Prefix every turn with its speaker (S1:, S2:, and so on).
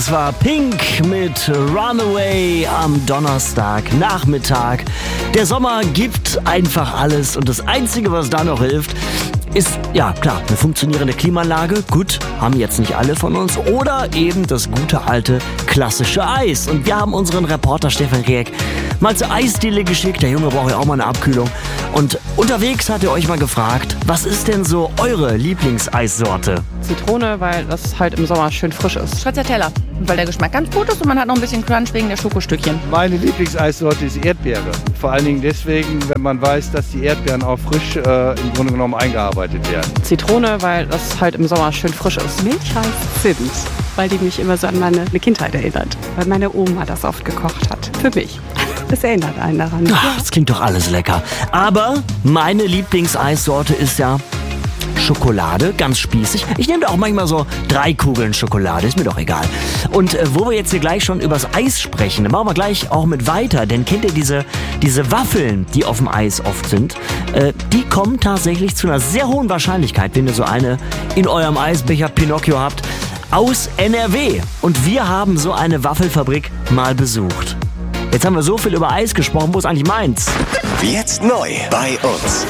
S1: Das war Pink mit Runaway am Donnerstagnachmittag. Der Sommer gibt einfach alles und das Einzige, was da noch hilft, ist, ja klar, eine funktionierende Klimaanlage. Gut, haben jetzt nicht alle von uns. Oder eben das gute alte klassische Eis. Und wir haben unseren Reporter Stefan Rieck mal zur Eisdiele geschickt. Der Junge braucht ja auch mal eine Abkühlung. Und unterwegs hat er euch mal gefragt, was ist denn so eure Lieblingseissorte?
S2: Zitrone, weil das halt im Sommer schön frisch ist.
S3: Stracciatella, weil der Geschmack ganz gut ist und man hat noch ein bisschen Crunch wegen der Schokostückchen.
S4: Meine Lieblingseissorte ist Erdbeere. Vor allen Dingen deswegen, wenn man weiß, dass die Erdbeeren auch frisch im Grunde genommen eingearbeitet werden.
S2: Zitrone, weil das halt im Sommer schön frisch ist.
S5: Milcheis Zimt, weil die mich immer so an meine Kindheit erinnert. Weil meine Oma das oft gekocht hat. Für mich. Das erinnert einen daran.
S1: Ach, das klingt doch alles lecker. Aber meine Lieblingseissorte ist ja Schokolade, ganz spießig. Ich nehme da auch manchmal so 3 Kugeln Schokolade, ist mir doch egal. Und wo wir jetzt hier gleich schon übers Eis sprechen, dann machen wir gleich auch mit weiter. Denn kennt ihr diese Waffeln, die auf dem Eis oft sind? Die kommen tatsächlich zu einer sehr hohen Wahrscheinlichkeit, wenn ihr so eine in eurem Eisbecher Pinocchio habt, aus NRW. Und wir haben so eine Waffelfabrik mal besucht. Jetzt haben wir so viel über Eis gesprochen, wo ist eigentlich meins?
S6: Jetzt neu bei uns.